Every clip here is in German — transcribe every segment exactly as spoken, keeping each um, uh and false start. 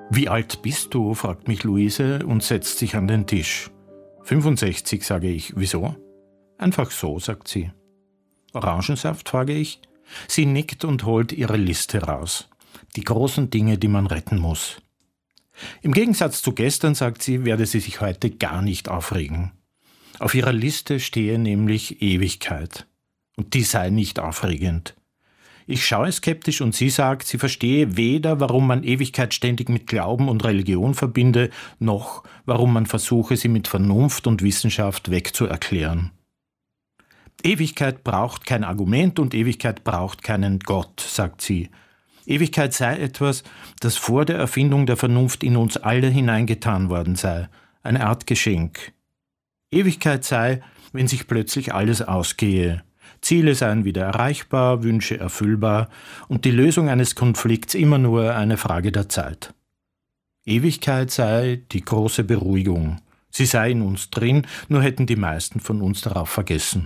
Wie alt bist du?, fragt mich Luise und setzt sich an den Tisch. fünfundsechzig, sage ich. Wieso? Einfach so, sagt sie. Orangensaft, frage ich. Sie nickt und holt ihre Liste raus. Die großen Dinge, die man retten muss. Im Gegensatz zu gestern, sagt sie, werde sie sich heute gar nicht aufregen. Auf ihrer Liste stehe nämlich Ewigkeit. Und die sei nicht aufregend. Ich schaue skeptisch und sie sagt, sie verstehe weder, warum man Ewigkeit ständig mit Glauben und Religion verbinde, noch warum man versuche, sie mit Vernunft und Wissenschaft wegzuerklären. Ewigkeit braucht kein Argument und Ewigkeit braucht keinen Gott, sagt sie. Ewigkeit sei etwas, das vor der Erfindung der Vernunft in uns alle hineingetan worden sei, eine Art Geschenk. Ewigkeit sei, wenn sich plötzlich alles ausgehe. Ziele seien wieder erreichbar, Wünsche erfüllbar und die Lösung eines Konflikts immer nur eine Frage der Zeit. Ewigkeit sei die große Beruhigung. Sie sei in uns drin, nur hätten die meisten von uns darauf vergessen.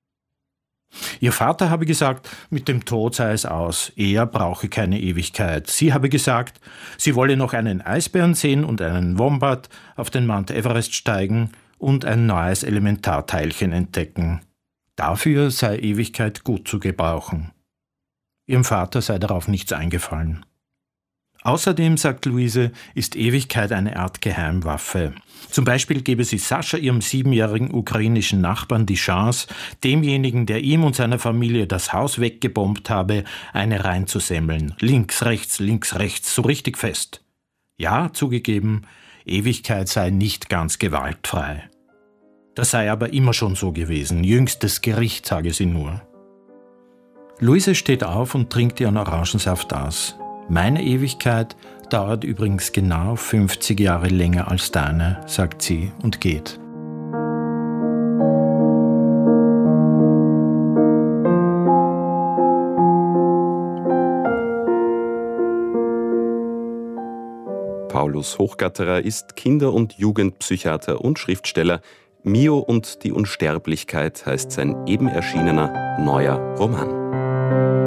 Ihr Vater habe gesagt, mit dem Tod sei es aus, er brauche keine Ewigkeit. Sie habe gesagt, sie wolle noch einen Eisbären sehen und einen Wombat, auf den Mount Everest steigen und ein neues Elementarteilchen entdecken. Dafür sei Ewigkeit gut zu gebrauchen. Ihrem Vater sei darauf nichts eingefallen. Außerdem, sagt Luise, ist Ewigkeit eine Art Geheimwaffe. Zum Beispiel gebe sie Sascha, ihrem siebenjährigen ukrainischen Nachbarn, die Chance, demjenigen, der ihm und seiner Familie das Haus weggebombt habe, eine reinzusemmeln. Links, rechts, links, rechts, so richtig fest. Ja, zugegeben, Ewigkeit sei nicht ganz gewaltfrei. Das sei aber immer schon so gewesen. Jüngstes Gericht, sage sie nur. Luise steht auf und trinkt ihren Orangensaft aus. Meine Ewigkeit dauert übrigens genau fünfzig Jahre länger als deine, sagt sie und geht. Paulus Hochgatterer ist Kinder- und Jugendpsychiater und Schriftsteller. Mio und die Unsterblichkeit heißt sein eben erschienener neuer Roman.